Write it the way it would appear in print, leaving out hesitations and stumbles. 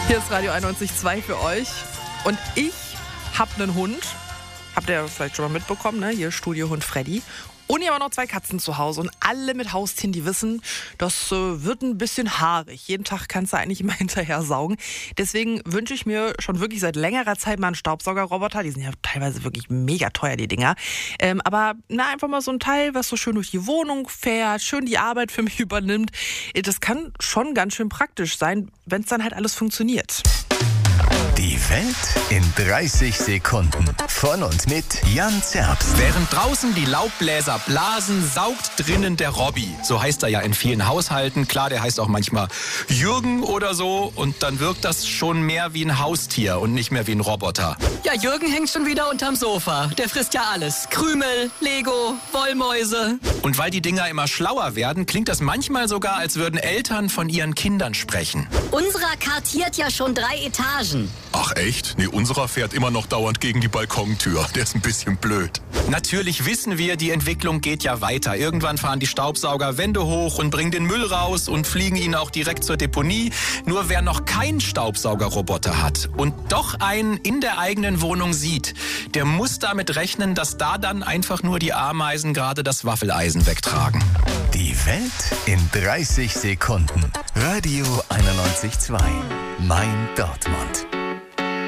Hier ist Radio 91.2 für euch. Und ich habe einen Hund. Habt ihr vielleicht schon mal mitbekommen, ne? Hier Studiohund Freddy. Und ich habe noch 2 Katzen zu Hause. Und alle mit Haustieren, die wissen, das wird ein bisschen haarig. Jeden Tag kannst du eigentlich immer hinterher saugen. Deswegen wünsche ich mir schon wirklich seit längerer Zeit mal einen Staubsaugerroboter. Die sind ja teilweise wirklich mega teuer, die Dinger. Aber einfach mal so ein Teil, was so schön durch die Wohnung fährt, schön die Arbeit für mich übernimmt. Das kann schon ganz schön praktisch sein, wenn es dann halt alles funktioniert. Die Welt in 30 Sekunden. Von und mit Jan Zerbst. Während draußen die Laubbläser blasen, saugt drinnen der Robby. So heißt er ja in vielen Haushalten. Klar, der heißt auch manchmal Jürgen oder so. Und dann wirkt das schon mehr wie ein Haustier und nicht mehr wie ein Roboter. Ja, Jürgen hängt schon wieder unterm Sofa. Der frisst ja alles. Krümel, Lego, Wollmäuse. Und weil die Dinger immer schlauer werden, klingt das manchmal sogar, als würden Eltern von ihren Kindern sprechen. Unserer kartiert ja schon 3 Etagen. Ach echt? Nee, unserer fährt immer noch dauernd gegen die Balkontür. Der ist ein bisschen blöd. Natürlich wissen wir, die Entwicklung geht ja weiter. Irgendwann fahren die Staubsauger Wände hoch und bringen den Müll raus und fliegen ihn auch direkt zur Deponie. Nur wer noch keinen Staubsaugerroboter hat und doch einen in der eigenen Wohnung sieht, der muss damit rechnen, dass da dann einfach nur die Ameisen gerade das Waffeleisen wegtragen. Die Welt in 30 Sekunden. Radio 91.2. Mein Dortmund.